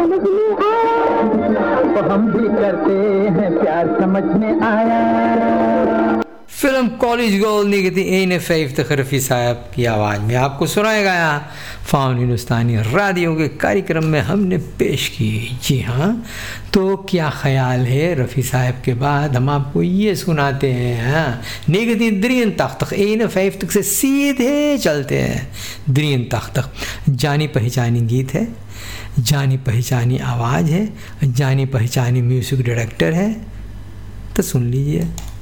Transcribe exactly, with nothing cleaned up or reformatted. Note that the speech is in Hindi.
समझ में आया, तो हम भी करते हैं प्यार समझ में आया। फिल्म कॉलेज गर्ल निnegenhonderdvijftig रफ़ी साहब की आवाज़ में आपको सुनाया गया फाउन हिंदुस्तानी रेडियो के कार्यक्रम में हमने पेश की। जी हाँ, तो क्या ख्याल है, रफ़ी साहब के बाद हम आपको ये सुनाते हैं। हाँ, negentien drieëntachtig eenenvijftig से सीधे चलते हैं drieëntachtig। जानी पहचानी गीत है, जानी पहचानी आवाज़ है, जानी पहचानी म्यूज़िक डायरेक्टर है, तो सुन लीजिए।